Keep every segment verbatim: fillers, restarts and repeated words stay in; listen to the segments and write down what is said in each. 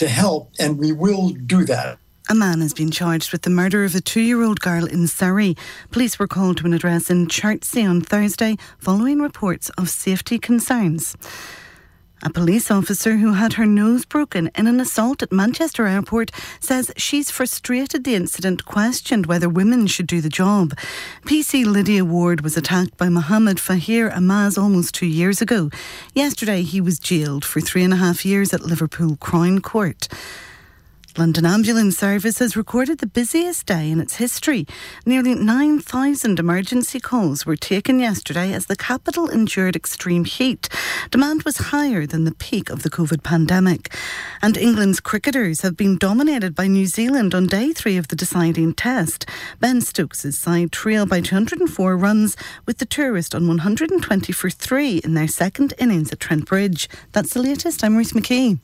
to help, and we will do that. A man has been charged with the murder of a two-year-old girl in Surrey. Police were called to an address in Chertsey on Thursday following reports of safety concerns. A police officer who had her nose broken in an assault at Manchester Airport says she's frustrated the incident questioned whether women should do the job. P C Lydia Ward was attacked by Mohammed Fahir Amaz almost two years ago. Yesterday he was jailed for three and a half years at Liverpool Crown Court. London Ambulance Service has recorded the busiest day in its history. Nearly nine thousand emergency calls were taken yesterday as the capital endured extreme heat. Demand was higher than the peak of the COVID pandemic. And England's cricketers have been dominated by New Zealand on day three of the deciding test. Ben Stokes' side trail by two hundred four runs, with the tourist on one hundred twenty for three in their second innings at Trent Bridge. That's the latest. I'm Ruth McKee.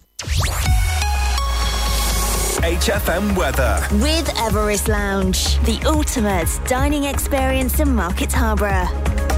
H F M weather. With Everest Lounge, the ultimate dining experience in Market Harborough.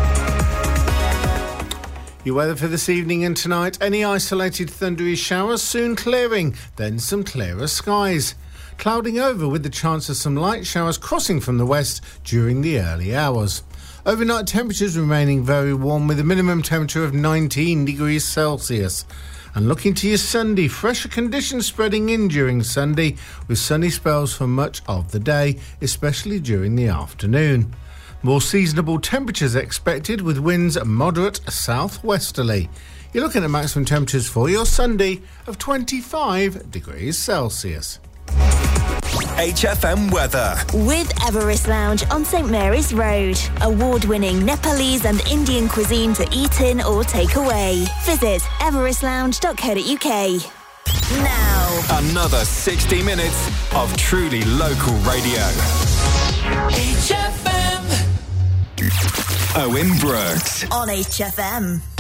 Your weather for this evening and tonight: any isolated thundery showers, soon clearing, then some clearer skies. Clouding over with the chance of some light showers crossing from the west during the early hours. Overnight temperatures remaining very warm with a minimum temperature of nineteen degrees Celsius. And looking to your Sunday, fresher conditions spreading in during Sunday with sunny spells for much of the day, especially during the afternoon. More seasonable temperatures expected with winds moderate southwesterly. You're looking at maximum temperatures for your Sunday of twenty-five degrees Celsius. H F M weather. With Everest Lounge on St Mary's Road. Award-winning Nepalese and Indian cuisine to eat in or take away. Visit everest lounge dot co dot uk. Now, another sixty minutes of truly local radio. H F M. Owen Brooks On H F M.